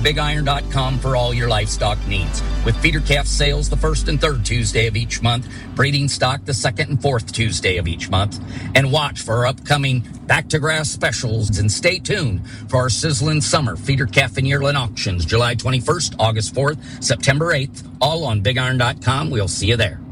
BigIron.com for all your livestock needs. With feeder calf sales the first and third Tuesday of each month, breeding stock the second and fourth Tuesday of each month. And watch for our upcoming back to grass specials and stay tuned for our sizzling summer feeder calf and yearling auctions July 21st, August 4th, September 8th, all on BigIron.com. We'll see you there.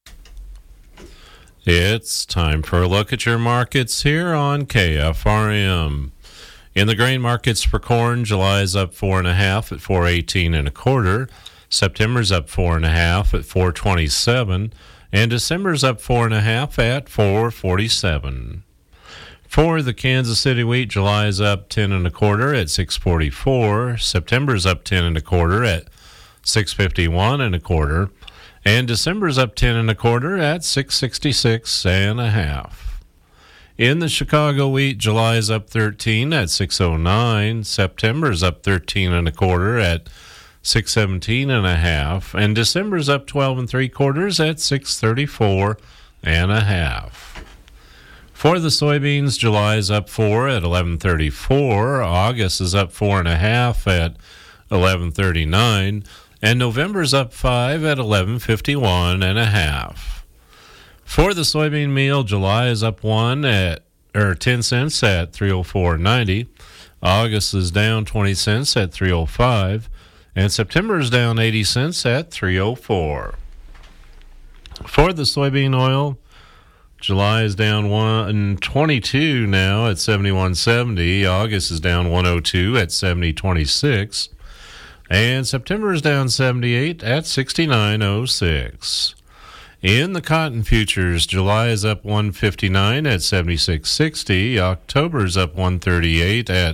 It's time for a look at your markets here on KFRM. In the grain markets for corn, July is up 4.5 at 418 1/4. September's up 4.5 at 427, and December's up 4.5 at 447. For the Kansas City wheat, July is up 10 1/4 at 644. September's up 10 1/4 at 651 1/4. And December's up 10 1/4 at 666 1/2. In the Chicago wheat, July is up 13 at 609. September's up 13 1/4 at 617 1/2. And December's up 12 3/4 at 634 1/2. For the soybeans, July is up 4 at 1134. August is up 4.5 at 1139. And November's up 5 at 1151 1/2. For the soybean meal, July is up 10 cents at 304.90. August is down 20 cents at 305, and September is down 80 cents at 304. For the soybean oil, July is down 122 now at 71.70. August is down 102 at 70.26. And September is down 78 at 69.06. In the cotton futures, July is up 159 at 76.60. October is up 138 at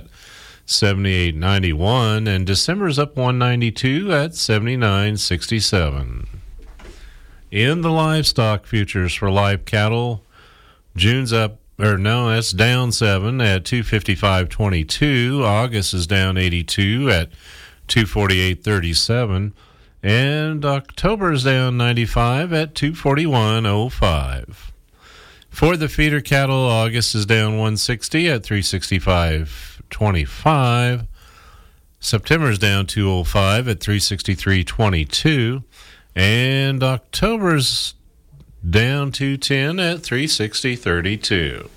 78.91. And December is up 192 at 79.67. In the livestock futures for live cattle, that's down 7 at 255.22. August is down 82 at 248.37, and October is down 95 at 241.05. For the feeder cattle, August is down 160 at 365.25. September is down 205 at 363.22, and October's down 210 at 360.32.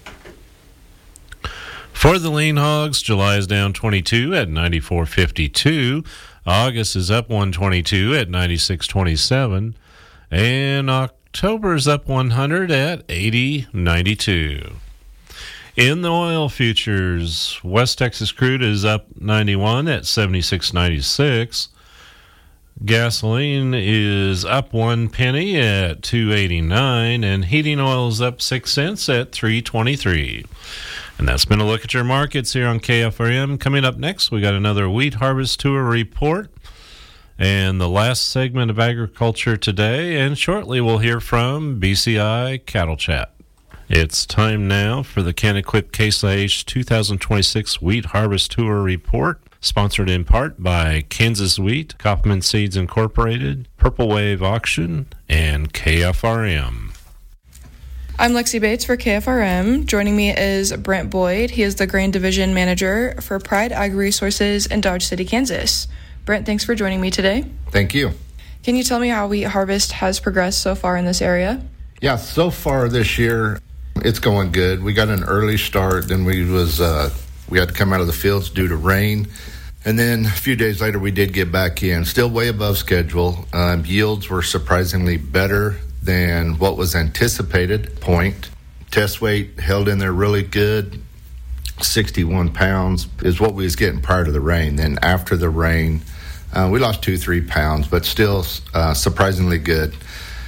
For the lean hogs, July is down 22 at 94.52. August is up 122 at 96.27. And October is up 100 at 80.92. In the oil futures, West Texas crude is up 91 at 76.96. Gasoline is up 1 penny at 2.89, and heating oil is up 6 cents at 3.23. And that's been a look at your markets here on KFRM. Coming up next, we got another wheat harvest tour report and the last segment of agriculture today. And shortly, we'll hear from BCI Cattle Chat. It's time now for the Can-Equip Case IH 2026 Wheat Harvest Tour Report, sponsored in part by Kansas Wheat, Kaufman Seeds Incorporated, Purple Wave Auction, and KFRM. I'm Lexi Bates for KFRM. Joining me is Brent Boyd. He is the Grain Division Manager for Pride Agri-Resources in Dodge City, Kansas. Brent, thanks for joining me today. Thank you. Can you tell me how wheat harvest has progressed so far in this area? Yeah, so far this year, it's going good. We got an early start, then we had to come out of the fields due to rain. And then a few days later, we did get back in. Still way above schedule. Yields were surprisingly better than what was anticipated. Test weight held in there really good. 61 pounds is what we was getting prior to the rain. Then after the rain, we lost 2-3 pounds, but still surprisingly good.